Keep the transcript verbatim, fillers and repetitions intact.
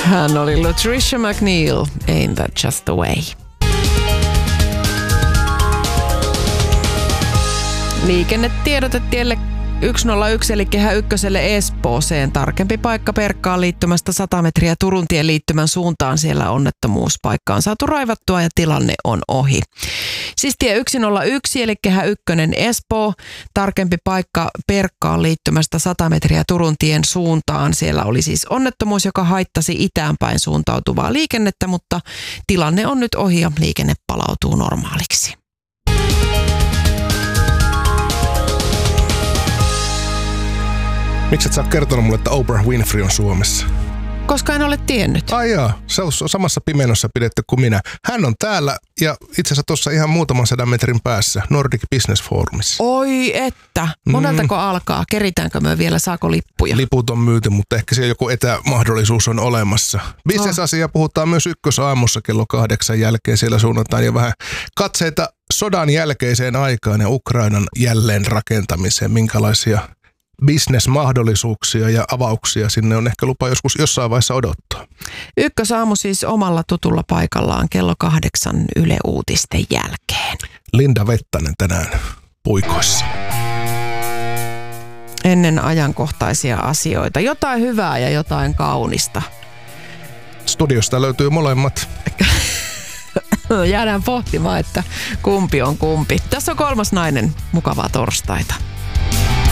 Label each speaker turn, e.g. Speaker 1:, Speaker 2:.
Speaker 1: Hän oli Latricia McNeil, Ain't That Just the Way. Liikennetiedote tielle yksi nolla yksi eli Kehä Ykköselle Espooseen. Tarkempi paikka Perkkaan liittymästä sata metriä Turun tien liittymän suuntaan. Siellä onnettomuuspaikka on saatu raivattua ja tilanne on ohi. Siis tie yksi nolla yksi eli Kehä Ykkönen Espoo. Tarkempi paikka Perkkaan liittymästä sata metriä Turun tien suuntaan. Siellä oli siis onnettomuus, joka haittasi itäänpäin suuntautuvaa liikennettä, mutta tilanne on nyt ohi ja liikenne palautuu normaaliksi.
Speaker 2: Miksi et sä oot kertonut mulle, että Oprah Winfrey on Suomessa?
Speaker 1: Koska en ole tiennyt.
Speaker 2: Ai jaa, se on samassa pimennossa pidetty kuin minä. Hän on täällä ja itse asiassa tuossa ihan muutaman sadan metrin päässä Nordic Business Forumissa.
Speaker 1: Oi että, moneltako mm. alkaa? Keritäänkö me vielä, saako lippuja?
Speaker 2: Liput on myyty, mutta ehkä siellä joku etämahdollisuus on olemassa. Business-asia puhutaan myös ykkösaamussa kello kahdeksan jälkeen. Siellä suunnataan jo vähän katseita sodan jälkeiseen aikaan ja Ukrainan jälleen rakentamiseen. Minkälaisia bisnesmahdollisuuksia ja avauksia sinne on ehkä lupa joskus jossain vaiheessa odottaa.
Speaker 1: Ykkösaamu siis omalla tutulla paikallaan kello kahdeksan Yle Uutisten jälkeen.
Speaker 2: Linda Vettanen tänään puikoissa.
Speaker 1: Ennen ajankohtaisia asioita. Jotain hyvää ja jotain kaunista.
Speaker 2: Studiosta löytyy molemmat.
Speaker 1: Jäädään pohtimaan, että kumpi on kumpi. Tässä on kolmas nainen. Mukavaa torstaita.